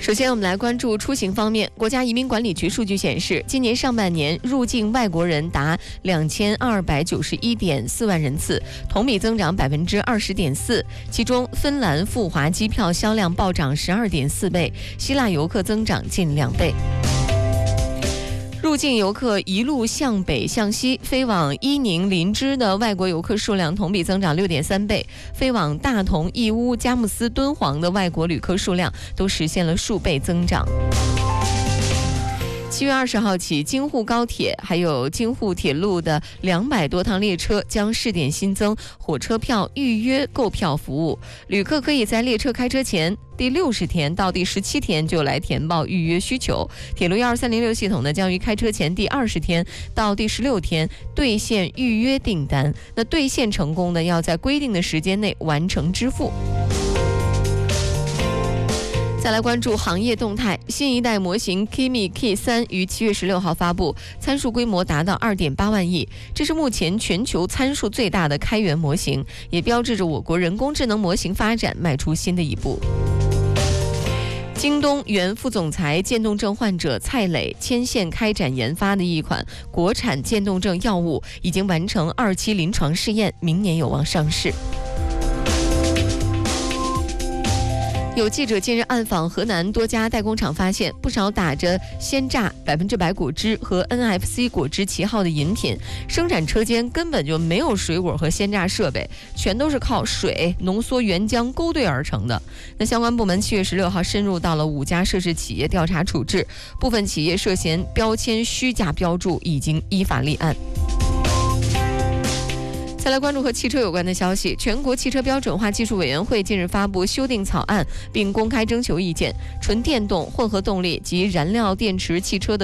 首先，我们来关注出行方面。国家移民管理局数据显示，今年上半年入境外国人达2291.4万人次，同比增长20.4%。其中，芬兰赴华机票销量暴涨12.4倍，希腊游客增长近2倍。入境游客一路向北向西，飞往伊宁、林芝的外国游客数量同比增长6.3倍，飞往大同、义乌、佳木斯、敦煌的外国旅客数量都实现了数倍增长。7月20号起，京沪高铁还有京沪铁路的200多趟列车将试点新增火车票预约购票服务，旅客可以在列车开车前第60天到第17天就来填报预约需求。铁路12306系统呢，将于开车前第20天到第16天兑现预约订单，那兑现成功的要在规定的时间内完成支付。再来关注行业动态，新一代模型 Kimi K3 于7月16号发布，参数规模达到2.8万亿，这是目前全球参数最大的开源模型，也标志着我国人工智能模型发展迈出新的一步。京东原副总裁渐冻症患者蔡磊牵线开展研发的一款国产渐冻症药物，已经完成2期临床试验，明年有望上市。有记者近日暗访河南多家代工厂，发现不少打着鲜榨100%果汁和 NFC 果汁旗号的饮品生产车间根本就没有水果和鲜榨设备，全都是靠水、浓缩原浆勾兑而成的。那相关部门7月16号深入到了5家涉事企业调查处置，部分企业涉嫌标签虚假标注，已经依法立案。再来关注和汽车有关的消息，全国汽车标准化技术委员会近日发布修订草案，并公开征求意见，纯电动、混合动力及燃料电池汽车的